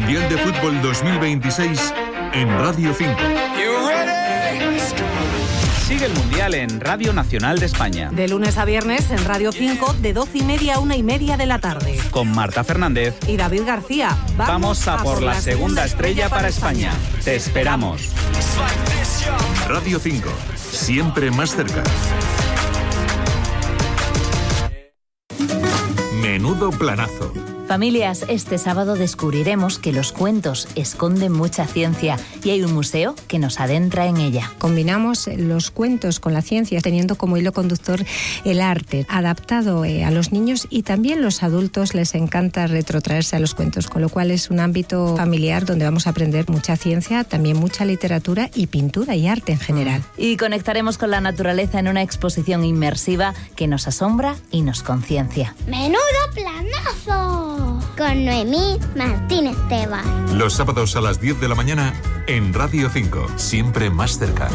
Mundial de Fútbol 2026 en Radio 5. Sigue el Mundial en Radio Nacional de España. De lunes a viernes en Radio 5, de 12:30 a 1:30 de la tarde. Con Marta Fernández y David García. Vamos a por la segunda estrella para España. Te esperamos. Radio 5, siempre más cerca. Menudo planazo. Familias, este sábado descubriremos que los cuentos esconden mucha ciencia y hay un museo que nos adentra en ella. Combinamos los cuentos con la ciencia, teniendo como hilo conductor el arte, adaptado a los niños, y también los adultos les encanta retrotraerse a los cuentos, con lo cual es un ámbito familiar donde vamos a aprender mucha ciencia, también mucha literatura y pintura y arte en general. Y conectaremos con la naturaleza en una exposición inmersiva que nos asombra y nos conciencia. ¡Menudo planazo! Con Noemí Martínez Tebas. Los sábados a las 10 de la mañana en Radio 5, siempre más cerca.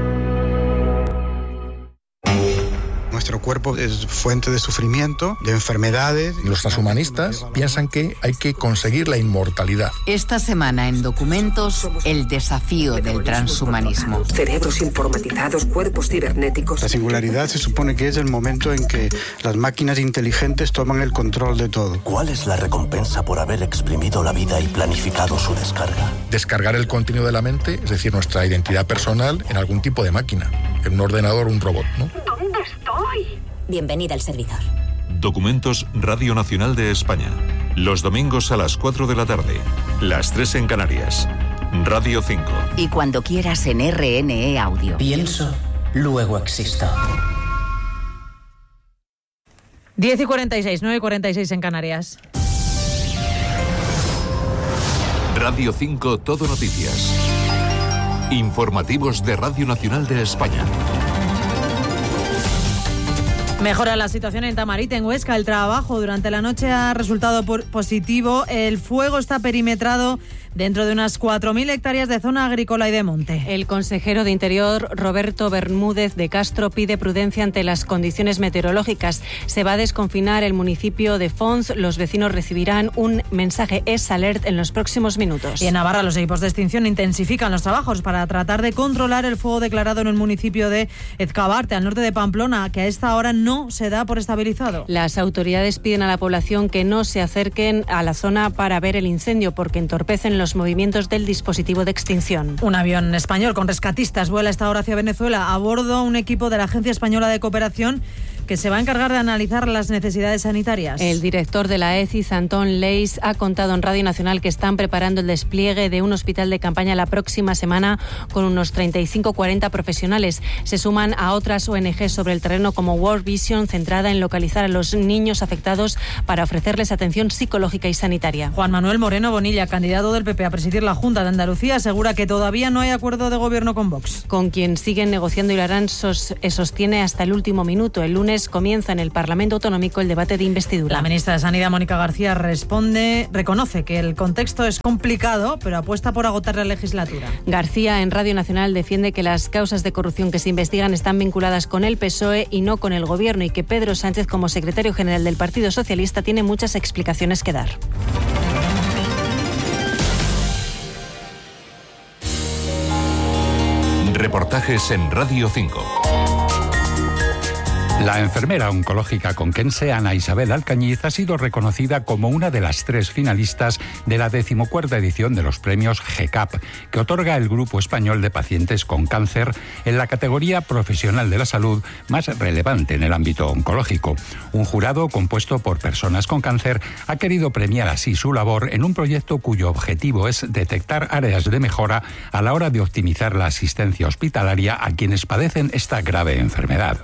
Nuestro cuerpo es fuente de sufrimiento, de enfermedades. Los transhumanistas piensan que hay que conseguir la inmortalidad. Esta semana en Documentos, el desafío del transhumanismo. Cerebros informatizados, cuerpos cibernéticos. La singularidad se supone que es el momento en que las máquinas inteligentes toman el control de todo. ¿Cuál es la recompensa por haber exprimido la vida y planificado su descarga? Descargar el contenido de la mente, es decir, nuestra identidad personal, en algún tipo de máquina, en un ordenador o un robot, ¿no? ¿Dónde estoy? Bienvenida al servidor. Documentos Radio Nacional de España. Los domingos a las 4 de la tarde. Las 3 en Canarias. Radio 5. Y cuando quieras en RNE Audio. Pienso, luego existo. 10:46, 9:46 en Canarias. Radio 5 Todo Noticias. Informativos de Radio Nacional de España. Mejora la situación en Tamarite, en Huesca. El trabajo durante la noche ha resultado positivo. El fuego está perimetrado dentro de unas 4.000 hectáreas de zona agrícola y de monte. El consejero de Interior, Roberto Bermúdez de Castro, pide prudencia ante las condiciones meteorológicas. Se va a desconfinar el municipio de Fons. Los vecinos recibirán un mensaje SOS Alert en los próximos minutos. Y en Navarra, los equipos de extinción intensifican los trabajos para tratar de controlar el fuego declarado en el municipio de Ezcabarte, al norte de Pamplona, que a esta hora no se da por estabilizado. Las autoridades piden a la población que no se acerquen a la zona para ver el incendio, porque entorpecen los movimientos del dispositivo de extinción. Un avión español con rescatistas vuela a esta hora hacia Venezuela. A bordo, un equipo de la Agencia Española de Cooperación que se va a encargar de analizar las necesidades sanitarias. El director de la ECIS, Antón Leis, ha contado en Radio Nacional que están preparando el despliegue de un hospital de campaña la próxima semana con unos 35-40 profesionales. Se suman a otras ONG sobre el terreno como World Vision, centrada en localizar a los niños afectados para ofrecerles atención psicológica y sanitaria. Juan Manuel Moreno Bonilla, candidato del PP a presidir la Junta de Andalucía, asegura que todavía no hay acuerdo de gobierno con Vox. Con quien siguen negociando y lo harán, sostiene hasta el último minuto. El lunes comienza en el Parlamento Autonómico el debate de investidura. La ministra de Sanidad, Mónica García, reconoce que el contexto es complicado, pero apuesta por agotar la legislatura. García, en Radio Nacional, defiende que las causas de corrupción que se investigan están vinculadas con el PSOE y no con el Gobierno, y que Pedro Sánchez, como secretario general del Partido Socialista, tiene muchas explicaciones que dar. Reportajes en Radio 5. La enfermera oncológica conquense Ana Isabel Alcañiz ha sido reconocida como una de las 3 finalistas de la 14ª edición de los premios GECAP, que otorga el Grupo Español de Pacientes con Cáncer en la categoría profesional de la salud más relevante en el ámbito oncológico. Un jurado compuesto por personas con cáncer ha querido premiar así su labor en un proyecto cuyo objetivo es detectar áreas de mejora a la hora de optimizar la asistencia hospitalaria a quienes padecen esta grave enfermedad.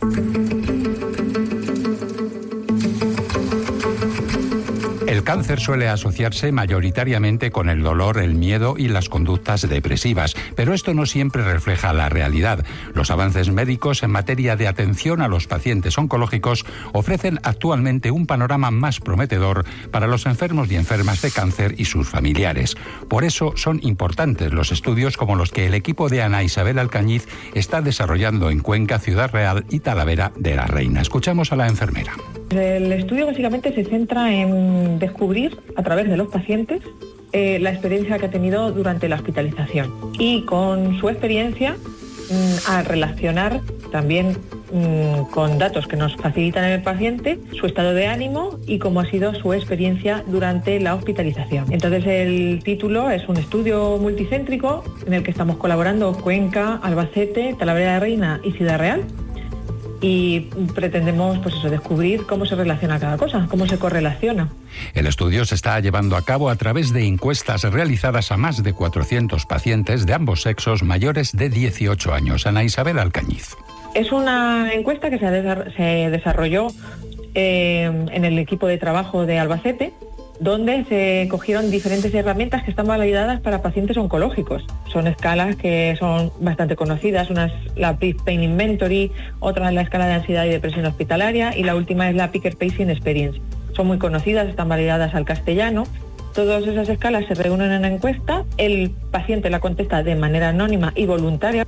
El cáncer suele asociarse mayoritariamente con el dolor, el miedo y las conductas depresivas, pero esto no siempre refleja la realidad. Los avances médicos en materia de atención a los pacientes oncológicos ofrecen actualmente un panorama más prometedor para los enfermos y enfermas de cáncer y sus familiares. Por eso son importantes los estudios como los que el equipo de Ana Isabel Alcañiz está desarrollando en Cuenca, Ciudad Real y Talavera de la Reina. Escuchamos a la enfermera. El estudio básicamente se centra en descubrir a través de los pacientes la experiencia que ha tenido durante la hospitalización. Y con su experiencia, a relacionar también con datos que nos facilitan el paciente, su estado de ánimo y cómo ha sido su experiencia durante la hospitalización. Entonces el título es un estudio multicéntrico en el que estamos colaborando Cuenca, Albacete, Talavera de la Reina y Ciudad Real. Y pretendemos descubrir cómo se relaciona cada cosa, cómo se correlaciona. El estudio se está llevando a cabo a través de encuestas realizadas a más de 400 pacientes de ambos sexos mayores de 18 años. Ana Isabel Alcañiz. Es una encuesta que se desarrolló en el equipo de trabajo de Albacete, donde se cogieron diferentes herramientas que están validadas para pacientes oncológicos. Son escalas que son bastante conocidas, una es la Brief Pain Inventory, otra es la escala de ansiedad y depresión hospitalaria y la última es la Picker Pacing Experience. Son muy conocidas, están validadas al castellano. Todas esas escalas se reúnen en una encuesta, el paciente la contesta de manera anónima y voluntaria.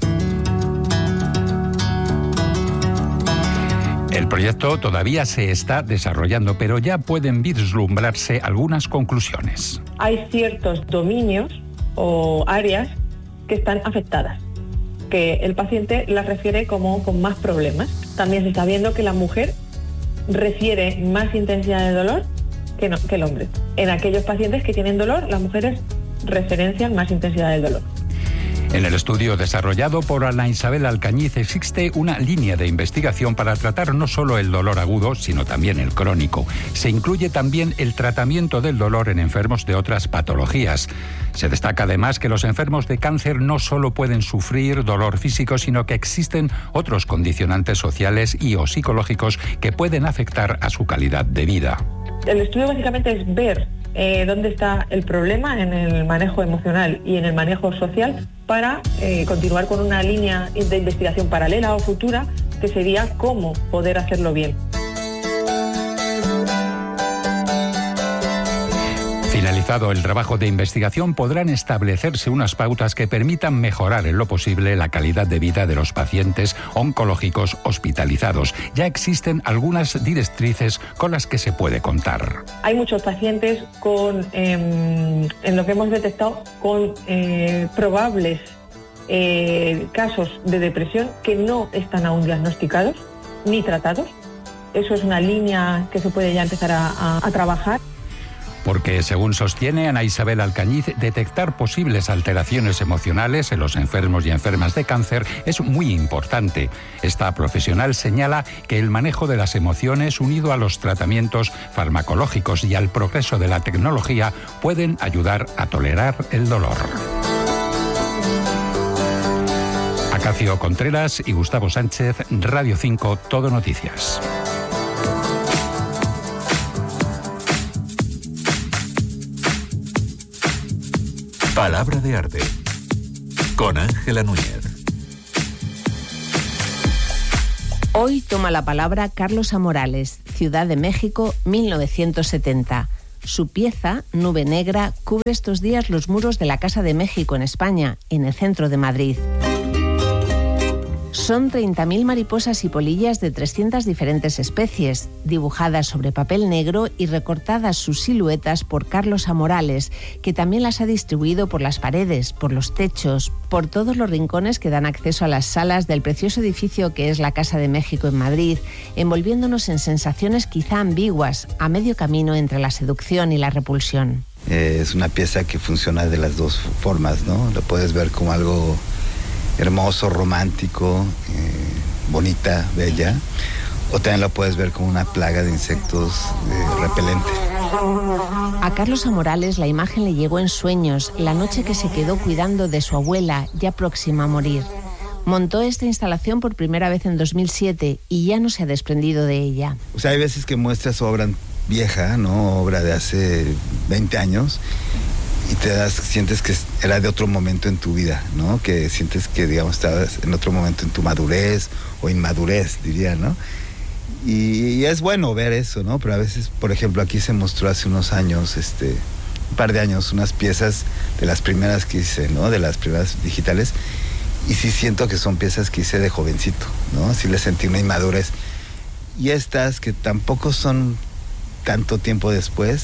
El proyecto todavía se está desarrollando, pero ya pueden vislumbrarse algunas conclusiones. Hay ciertos dominios o áreas que están afectadas, que el paciente las refiere como con más problemas. También se está viendo que la mujer refiere más intensidad de dolor que el hombre. En aquellos pacientes que tienen dolor, las mujeres referencian más intensidad del dolor. En el estudio desarrollado por Ana Isabel Alcañiz existe una línea de investigación para tratar no solo el dolor agudo, sino también el crónico. Se incluye también el tratamiento del dolor en enfermos de otras patologías. Se destaca además que los enfermos de cáncer no solo pueden sufrir dolor físico, sino que existen otros condicionantes sociales y o psicológicos que pueden afectar a su calidad de vida. El estudio básicamente es ver dónde está el problema en el manejo emocional y en el manejo social para continuar con una línea de investigación paralela o futura que sería cómo poder hacerlo bien. Finalizado el trabajo de investigación, podrán establecerse unas pautas que permitan mejorar en lo posible la calidad de vida de los pacientes oncológicos hospitalizados. Ya existen algunas directrices con las que se puede contar. Hay muchos pacientes con, en lo que hemos detectado, con probables casos de depresión que no están aún diagnosticados ni tratados. Eso es una línea que se puede ya empezar a trabajar. Porque, según sostiene Ana Isabel Alcañiz, detectar posibles alteraciones emocionales en los enfermos y enfermas de cáncer es muy importante. Esta profesional señala que el manejo de las emociones, unido a los tratamientos farmacológicos y al progreso de la tecnología, pueden ayudar a tolerar el dolor. Acacio Contreras y Gustavo Sánchez, Radio 5, Todo Noticias. Palabra de arte, con Ángela Núñez. Hoy toma la palabra Carlos Amorales, Ciudad de México, 1970. Su pieza, Nube Negra, cubre estos días los muros de la Casa de México en España, en el centro de Madrid. Son 30.000 mariposas y polillas de 300 diferentes especies, dibujadas sobre papel negro y recortadas sus siluetas por Carlos Amorales, que también las ha distribuido por las paredes, por los techos, por todos los rincones que dan acceso a las salas del precioso edificio que es la Casa de México en Madrid, envolviéndonos en sensaciones quizá ambiguas, a medio camino entre la seducción y la repulsión. Es una pieza que funciona de las dos formas, ¿no? Lo puedes ver como algo hermoso, romántico, bonita, bella, o también lo puedes ver como una plaga de insectos repelente. A Carlos Amorales la imagen le llegó en sueños, la noche que se quedó cuidando de su abuela, ya próxima a morir. Montó esta instalación por primera vez en 2007 y ya no se ha desprendido de ella. O sea, hay veces que muestras obra vieja, ¿no? Obra de hace 20 años, y sientes que era de otro momento en tu vida, ¿no? Que sientes que, digamos, estabas en otro momento en tu madurez o inmadurez, diría, ¿no? Y es bueno ver eso, ¿no? Pero a veces, por ejemplo, aquí se mostró hace unos años, un par de años, unas piezas de las primeras que hice, ¿no? De las primeras digitales. Y sí siento que son piezas que hice de jovencito, ¿no? Sí le sentí una inmadurez. Y estas, que tampoco son tanto tiempo después,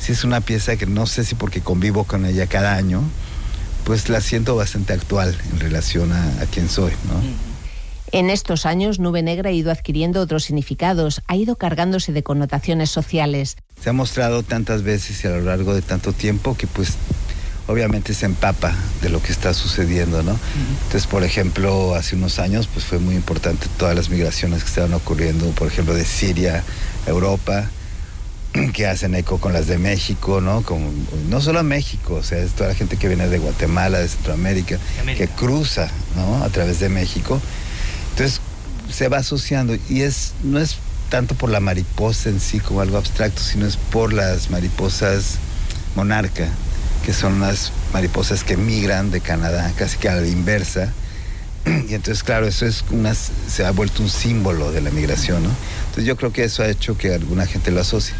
sí es una pieza que no sé si porque convivo con ella cada año, pues la siento bastante actual en relación a quién soy, ¿no? En estos años, Nube Negra ha ido adquiriendo otros significados, ha ido cargándose de connotaciones sociales. Se ha mostrado tantas veces y a lo largo de tanto tiempo que pues obviamente se empapa de lo que está sucediendo, ¿no? Entonces, por ejemplo, hace unos años pues fue muy importante todas las migraciones que estaban ocurriendo, por ejemplo, de Siria a Europa, que hacen eco con las de México, ¿no? No solo México, o sea, es toda la gente que viene de Guatemala, de Centroamérica, que cruza, ¿no? A través de México. Entonces se va asociando y no es tanto por la mariposa en sí como algo abstracto, sino es por las mariposas monarca, que son unas mariposas que migran de Canadá, casi que a la inversa. Y entonces, claro, eso se ha vuelto un símbolo de la migración, ¿no? Entonces yo creo que eso ha hecho que alguna gente lo asocie.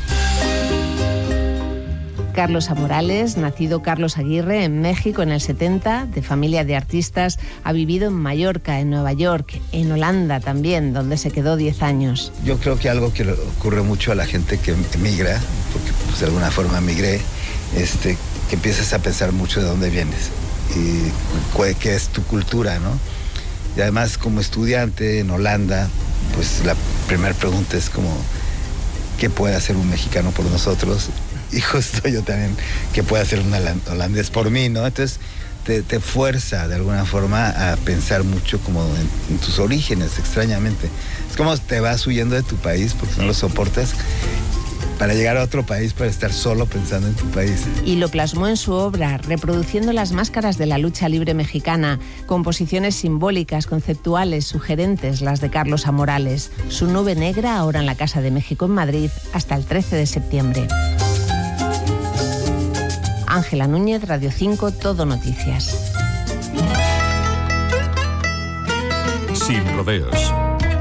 Carlos Amorales, nacido Carlos Aguirre en México en el 70, de familia de artistas, ha vivido en Mallorca, en Nueva York, en Holanda también, donde se quedó 10 años. Yo creo que algo que le ocurre mucho a la gente que emigra, porque pues, de alguna forma migré, que empiezas a pensar mucho de dónde vienes y qué es tu cultura, ¿no? Y además, como estudiante en Holanda, pues la primera pregunta es como, ¿qué puede hacer un mexicano por nosotros? Y justo yo también, ¿qué puede hacer un holandés por mí, no? Entonces te fuerza de alguna forma a pensar mucho como en tus orígenes, extrañamente. Es como te vas huyendo de tu país porque no lo soportas, para llegar a otro país, para estar solo pensando en tu país. Y lo plasmó en su obra, reproduciendo las máscaras de la lucha libre mexicana, composiciones simbólicas, conceptuales, sugerentes, las de Carlos Amorales. Su Nube Negra, ahora en la Casa de México en Madrid, hasta el 13 de septiembre. Ángela Núñez, Radio 5, Todo Noticias. Sin rodeos.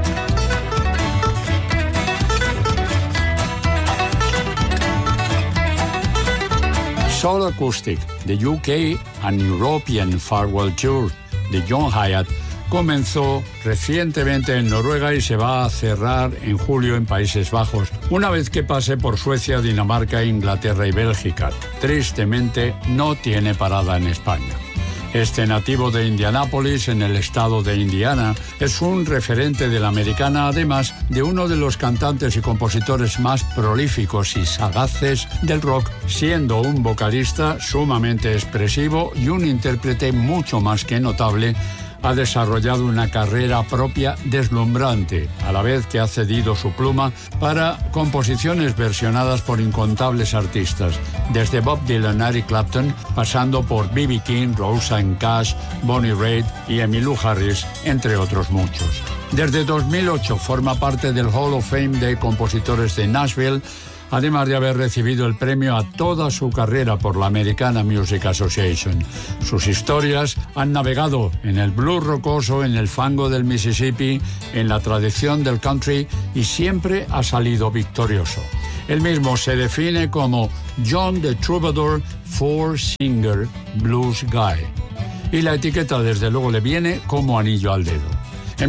Soul Acoustic, the UK and European Farewell Tour de John Hiatt, comenzó recientemente en Noruega y se va a cerrar en julio en Países Bajos, una vez que pase por Suecia, Dinamarca, Inglaterra y Bélgica. Tristemente, no tiene parada en España. Este nativo de Indianápolis, en el estado de Indiana, es un referente de la americana, además de uno de los cantantes y compositores más prolíficos y sagaces del rock, siendo un vocalista sumamente expresivo y un intérprete mucho más que notable. Ha desarrollado una carrera propia deslumbrante, a la vez que ha cedido su pluma para composiciones versionadas por incontables artistas, desde Bob Dylan, Eric Clapton, pasando por B.B. King, Rosanne Cash, Bonnie Raitt y Emmylou Harris, entre otros muchos. Desde 2008 forma parte del Hall of Fame de compositores de Nashville, además de haber recibido el premio a toda su carrera por la American Music Association. Sus historias han navegado en el blues rocoso, en el fango del Mississippi, en la tradición del country y siempre ha salido victorioso. Él mismo se define como John the Troubadour, four-singer blues guy. Y la etiqueta desde luego le viene como anillo al dedo. En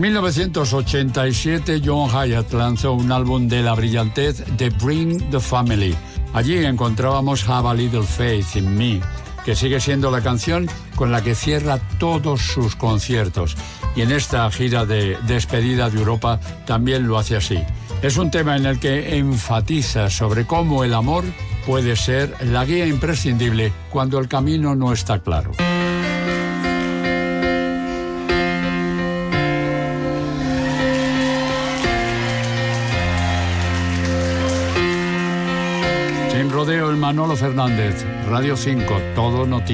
1987, John Hiatt lanzó un álbum de la brillantez de Bring the Family. Allí encontrábamos Have a Little Faith in Me, que sigue siendo la canción con la que cierra todos sus conciertos. Y en esta gira de despedida de Europa también lo hace así. Es un tema en el que enfatiza sobre cómo el amor puede ser la guía imprescindible cuando el camino no está claro. Rodeo, el Manolo Fernández, Radio 5, Todo Noticias.